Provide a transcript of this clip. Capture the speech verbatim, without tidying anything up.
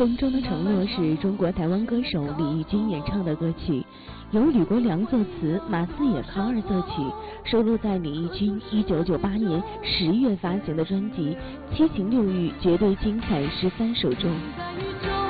风中的承诺是中国台湾歌手李翊君演唱的歌曲，由吕国良作词，马思野康二作曲，收录在李翊君一九九八年十月发行的专辑《七情六欲绝对精彩十三首》中。